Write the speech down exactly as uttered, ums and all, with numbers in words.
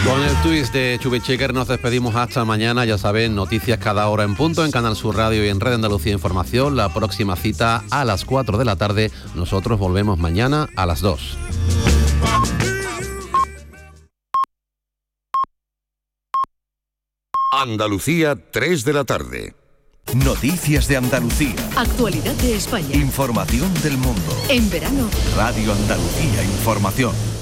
Con el twist de Chubichecker nos despedimos hasta mañana. Ya saben, noticias cada hora en punto en Canal Sur Radio y en Red Andalucía Información. La próxima cita a las cuatro de la tarde. Nosotros volvemos mañana a las dos. Andalucía, tres de la tarde. Noticias de Andalucía. Actualidad de España. Información del mundo. En verano. Radio Andalucía Información.